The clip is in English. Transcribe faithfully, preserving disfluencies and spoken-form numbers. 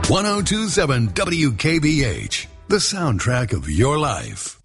one oh two point seven W K B H, the soundtrack of your life.